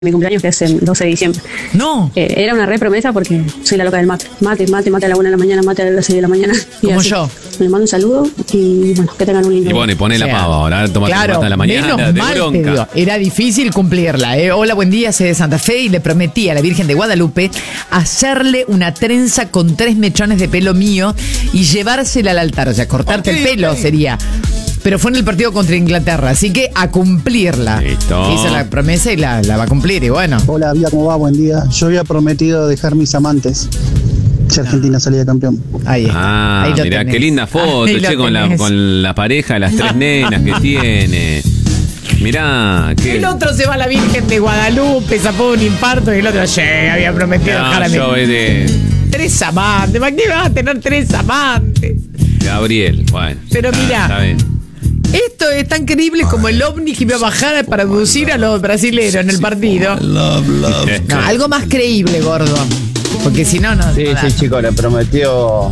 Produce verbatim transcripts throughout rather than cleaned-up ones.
mi cumpleaños, que es el doce de diciembre. No. Eh, era una re promesa porque soy la loca del mate. Mate, mate, mate a la una de la mañana, mate a las seis de la mañana. Como así. yo. Le mando un saludo y bueno, que tengan un lindo Y bueno, y pone O la sea, pava ahora, tomate claro, mate a la mañana menos de mal, te bronca. digo, era difícil cumplirla. ¿eh? Hola, buen día, soy de Santa Fe y le prometí a la Virgen de Guadalupe hacerle una trenza con tres mechones de pelo mío y llevársela al altar. O sea, cortarte Ok, el pelo ok. sería. Pero fue en el partido contra Inglaterra, así que a cumplirla. Listo. Hizo la promesa y la, la va a cumplir, y bueno. Hola, vida, ¿cómo va? Buen día. Yo había prometido dejar mis amantes si Argentina salía campeón. Ahí está. Ah, Ahí lo mirá, tenés. qué linda foto, Ahí lo che, con la, tenés. con la pareja, las tres nenas que tiene. Mirá, qué... El otro se va a la Virgen de Guadalupe, zapó un infarto y el otro, che, había prometido No, dejar a mi... yo es de Tres amantes, ¿para qué vas a tener tres amantes? Gabriel, bueno. Pero está- mirá. está bien. Esto es tan creíble como el ovni que iba a bajar para abducir a los brasileños en el partido. No, algo más creíble, gordo. Porque si no, no. Sí, no da. sí, chicos, le prometió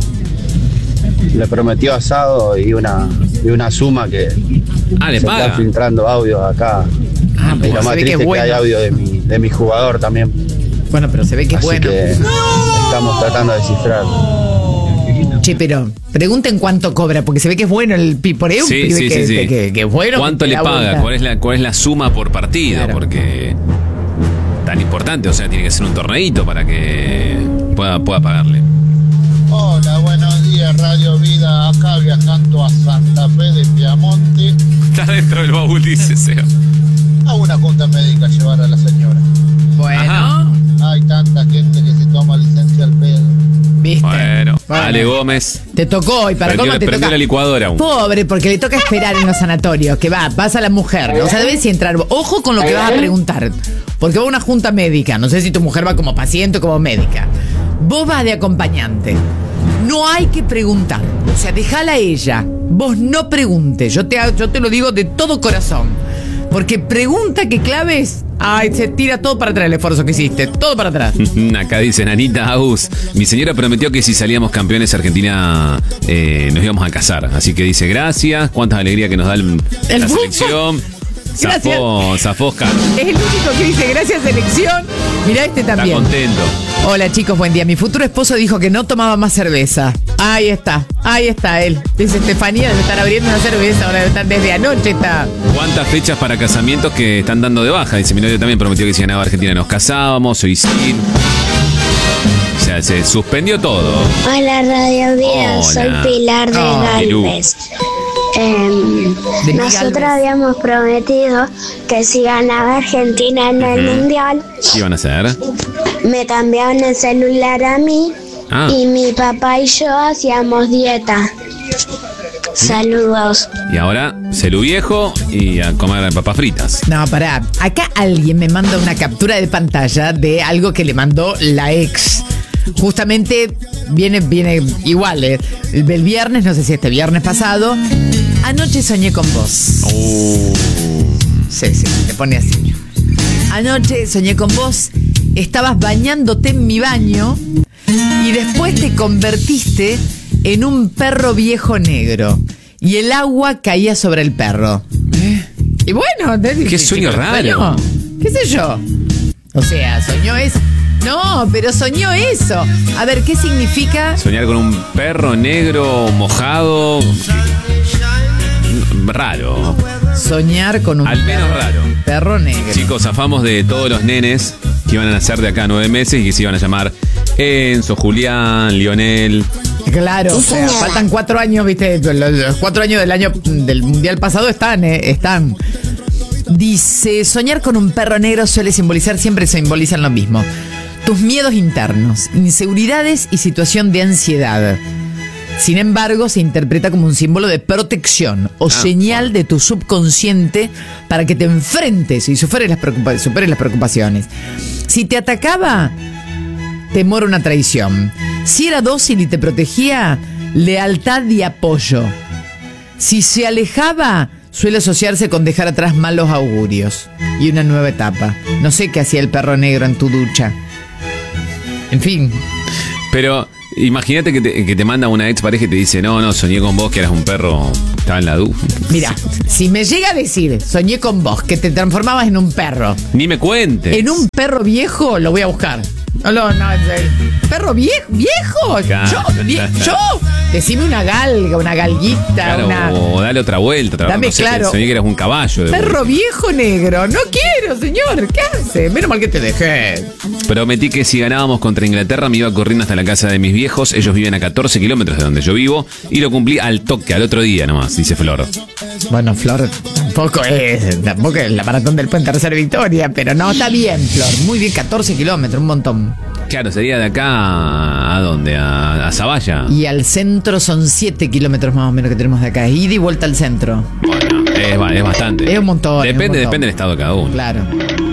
le prometió asado y una y una suma que Ah, le se paga. está filtrando audio acá. Ah, Y pues lo se más ve que triste es es que hay bueno. audio de mi, de mi jugador también. Bueno, pero se ve que es Así bueno. que estamos tratando de descifrar. Che, pero pregunten cuánto cobra, porque se ve que es bueno el piporeo. Sí, que, sí, que, sí, sí. Que, que es bueno. ¿Cuánto que le da paga? vuelta. ¿Cuál es la, cuál es la suma por partido? Claro. Porque tan importante, o sea, tiene que ser un torneito para que pueda, pueda pagarle. Hola, buenos días, Radio Vida, acá viajando a Santa Fe de Piamonte Está dentro del baúl, dice Seo. a una junta médica a llevar a la señora. Bueno, Ajá. Hay tanta gente que se toma licencia al pedo. viste. Bueno, Bueno. Ale Gómez. Te tocó y para Prendió, cómo te prendió toca. la licuadora aún. Pobre, porque le toca esperar en los sanatorios, que va, pasa la mujer, ¿no? O sea, debes entrar. Ojo con lo que vas a preguntar, porque va a una junta médica, no sé si tu mujer va como paciente o como médica. Vos vas de acompañante. No hay que preguntar. O sea, déjala a ella. Vos no preguntes. Yo te, yo te lo digo de todo corazón. Porque pregunta que claves. Ay, se tira todo para atrás el esfuerzo que hiciste. Todo para atrás. Acá dice Anita Agus. Mi señora prometió que si salíamos campeones Argentina eh, nos íbamos a casar. Así que dice gracias. Cuánta alegría que nos da el- El la fútbol. selección. Gracias. Zafó, zafó Oscar. Es el único que dice gracias selección. Mirá este Está también. contento. Hola chicos, buen día. Mi futuro esposo dijo que no tomaba más cerveza. Ahí está, ahí está él. Dice Estefanía, debe estar abriendo una cerveza, ahora debe estar desde anoche está. ¿Cuántas fechas para casamientos que están dando de baja? Dice mi novio también prometió que si ganaba Argentina nos casábamos, hoy sí. O sea, se suspendió todo. Hola Radio Vida, Hola. soy Pilar de Oh, Galvez. Em, De nosotros Galvez. habíamos prometido que si ganaba Argentina en el Mundial, ¿Qué iban a hacer? me cambiaban el celular a mí Ah. y mi papá y yo hacíamos dieta. Saludos. Y ahora, celu viejo y a comer papas fritas. No, pará. Acá alguien me manda una captura de pantalla de algo que le mandó la ex. Justamente viene, viene igual. eh. El, el viernes, no sé si este viernes pasado. Anoche soñé con vos. Uh, Sí, sí, te pone así. Anoche soñé con vos, estabas bañándote en mi baño y después te convertiste en un perro viejo negro y el agua caía sobre el perro. Y bueno, te- Qué sueño raro. soñó. ¿Qué sé yo? O sea, soñó eso. No, pero soñó eso. A ver, ¿qué significa? soñar con un perro negro mojado. Raro. Soñar con un Al menos raro. perro negro. Chicos, zafamos de todos los nenes que iban a nacer de acá a nueve meses y que se iban a llamar Enzo, Julián, Lionel. Claro, o sea, faltan cuatro años, viste, los, los cuatro años del año del mundial pasado están, eh, están. Dice, soñar con un perro negro suele simbolizar, siempre simbolizan lo mismo. Tus miedos internos, inseguridades y situación de ansiedad. Sin embargo, se interpreta como un símbolo de protección o Ah, señal de tu subconsciente para que te enfrentes y superes las, preocupa- superes las preocupaciones. Si te atacaba, temor a una traición. Si era dócil y te protegía, lealtad y apoyo. Si se alejaba, suele asociarse con dejar atrás malos augurios y una nueva etapa. No sé qué hacía el perro negro en tu ducha. En fin. Pero Imagínate que te, que te manda una ex pareja y te dice, no, no, soñé con vos que eras un perro, estaba en la du. Mira, si me llega a decir, soñé con vos, que te transformabas en un perro. Ni me cuentes. En un perro viejo, lo voy a buscar. No, no, no, perro viejo, viejo. Claro. Yo, vie- yo, decime una galga, una galguita, Claro, una. o dale otra vuelta. Otra, Dame no sé, claro. Soñé que eras un caballo. De Perro viejo negro. No quiero, señor. ¿Qué hace? Menos mal que te dejé. Prometí que si ganábamos contra Inglaterra me iba corriendo hasta la casa de mis viejos. Ellos viven a catorce kilómetros de donde yo vivo. Y lo cumplí al toque, al otro día nomás, dice Flor. Bueno, Flor, tampoco es, tampoco es la maratón del Puente Tercera Victoria, pero no, está bien, Flor. Muy bien, catorce kilómetros, un montón. Claro, sería de acá a, ¿a dónde? A, a Zavalla. Y al centro son siete kilómetros más o menos que tenemos de acá. Ida y vuelta al centro. Bueno, es, ba- es bastante. Es un montón, es un Depende, montón. depende del estado de cada uno. Claro.